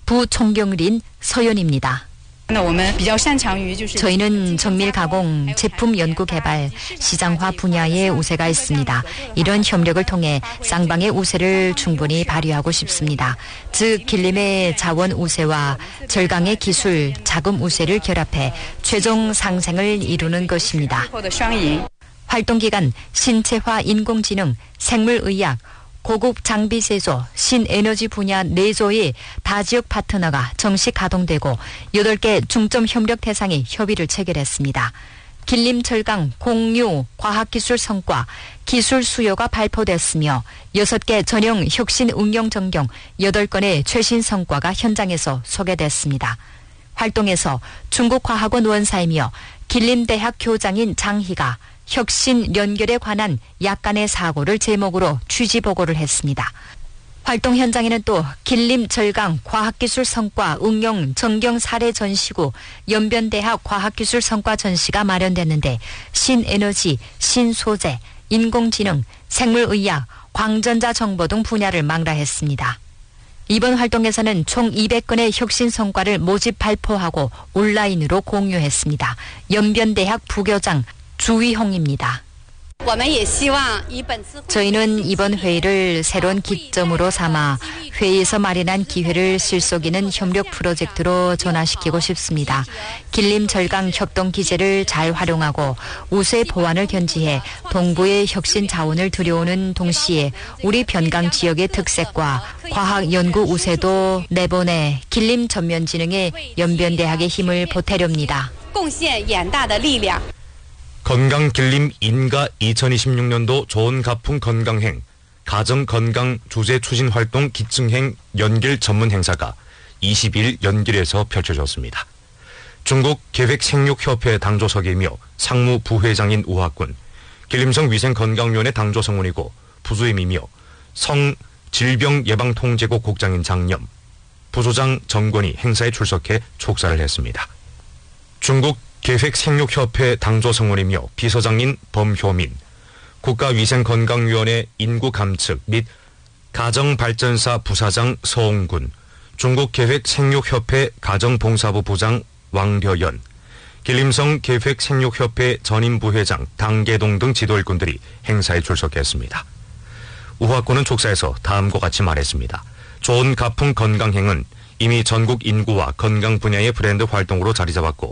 부총경린 서연입니다. 저희는 정밀 가공, 제품 연구 개발, 시장화 분야에 우세가 있습니다. 이런 협력을 통해 쌍방의 우세를 충분히 발휘하고 싶습니다. 즉 길림의 자원 우세와 절강의 기술, 자금 우세를 결합해 최종 상생을 이루는 것입니다. 활동기간 신체화 인공지능, 생물의학, 고급 장비 제조, 신에너지 분야 4조의 다지역 파트너가 정식 가동되고 8개 중점 협력 대상이 협의를 체결했습니다. 길림 철강 공유 과학기술 성과, 기술 수요가 발표됐으며 6개 전형 혁신 응용 전경 8건의 최신 성과가 현장에서 소개됐습니다. 활동에서 중국과학원 원사이며 길림대학 교장인 장희가 혁신 연결에 관한 약간의 사고를 제목으로 취지 보고를 했습니다. 활동 현장에는 또 길림 절강 과학기술 성과 응용 전경 사례 전시구 연변대학 과학기술 성과 전시가 마련됐는데 신에너지, 신소재, 인공지능, 생물의학, 광전자 정보 등 분야를 망라했습니다. 이번 활동에서는 총 200건의 혁신 성과를 모집 발표하고 온라인으로 공유했습니다. 연변대학 부교장 주위홍입니다. 저희는 이번 회의를 새로운 기점으로 삼아 회의에서 마련한 기회를 실속 있는 협력 프로젝트로 전환시키고 싶습니다. 길림 절강 협동 기제를 잘 활용하고 우세 보완을 견지해 동부의 혁신 자원을 들여오는 동시에 우리 변강 지역의 특색과 과학 연구 우세도 내보내 길림 전면지능의 연변대학의 힘을 보태렵니다. 건강 길림 인가 2026년도 좋은 가풍 건강행, 가정 건강 주제 추진 활동 기증행 연길 전문 행사가 20일 연길에서 펼쳐졌습니다. 중국 계획생육협회 당조석이며 상무 부회장인 우학군, 길림성 위생건강위원회 당조성원이고 부주임이며 성질병예방통제국 국장인 장염, 부소장 정권이 행사에 출석해 촉사를 했습니다. 중국 계획생육협회 당조성원이며 비서장인 범효민, 국가위생건강위원회 인구감측 및 가정발전사 부사장 서홍군, 중국계획생육협회 가정봉사부 부장 왕려연, 길림성 계획생육협회 전임부회장 당계동 등 지도일꾼들이 행사에 출석했습니다. 우학군은 촉사에서 다음과 같이 말했습니다. 좋은 가풍 건강행은 이미 전국 인구와 건강 분야의 브랜드 활동으로 자리 잡았고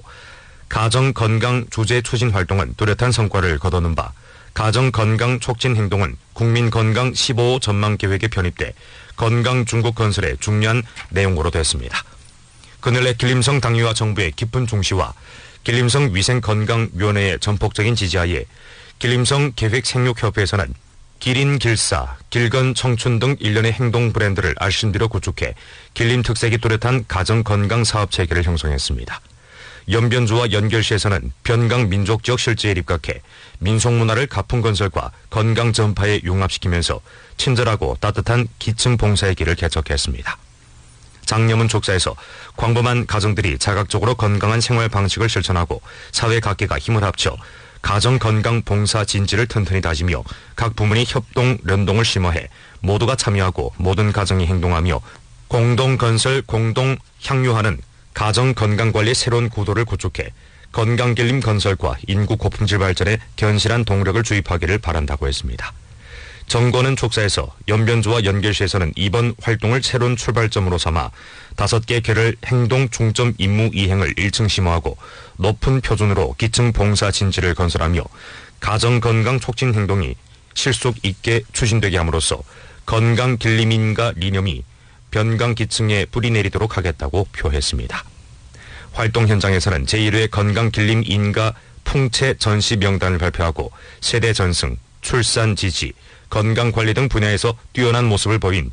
가정건강 주제 추진 활동은 뚜렷한 성과를 거두는 바, 가정건강 촉진 행동은 국민건강 15호 전망계획에 편입돼 건강 중국 건설에 중요한 내용으로 됐습니다. 그늘에 길림성 당위와 정부의 깊은 중시와 길림성 위생건강위원회의 전폭적인 지지하에 길림성 계획생육협회에서는 기린 길사, 길건 청춘 등 일련의 행동 브랜드를 알신비로 구축해 길림 특색이 뚜렷한 가정건강 사업체계를 형성했습니다. 연변주와 연결시에서는 변강 민족지역 실제에 입각해 민속문화를 가풍건설과 건강 전파에 융합시키면서 친절하고 따뜻한 기층 봉사의 길을 개척했습니다. 장염은 촉사에서 광범한 가정들이 자각적으로 건강한 생활 방식을 실천하고 사회 각계가 힘을 합쳐 가정 건강 봉사 진지를 튼튼히 다지며 각 부문이 협동 연동을 심화해 모두가 참여하고 모든 가정이 행동하며 공동 건설 공동 향유하는 가정 건강관리 새로운 구도를 구축해 건강길림 건설과 인구 고품질 발전에 견실한 동력을 주입하기를 바란다고 했습니다. 정권은 촉사에서 연변주와 연결시에서는 이번 활동을 새로운 출발점으로 삼아 5개 계를 행동 중점 임무 이행을 1층 심화하고 높은 표준으로 기층 봉사 진지를 건설하며 가정 건강 촉진 행동이 실속 있게 추진되게 함으로써 건강 길림인가 리념이 변강 기층에 뿌리 내리도록 하겠다고 표했습니다. 활동 현장에서는 제1회 건강 길림 인가 풍채 전시 명단을 발표하고 세대 전승, 출산 지지, 건강관리 등 분야에서 뛰어난 모습을 보인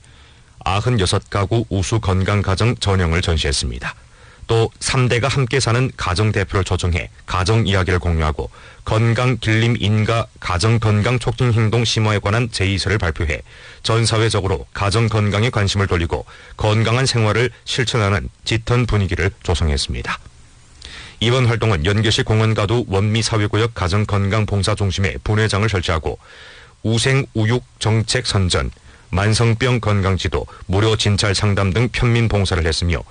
96가구 우수 건강가정 전형을 전시했습니다. 또 3대가 함께 사는 가정대표를 초청해 가정 이야기를 공유하고 건강 길림 인가 가정 건강 촉진 행동 심화에 관한 제의서를 발표해 전 사회적으로 가정 건강에 관심을 돌리고 건강한 생활을 실천하는 짙은 분위기를 조성했습니다. 이번 활동은 연계시 공원가두 원미사회구역 가정건강봉사중심에 분회장을 설치하고 우생우육 정책 선전, 만성병 건강지도, 무료 진찰 상담 등 편민 봉사를 했으며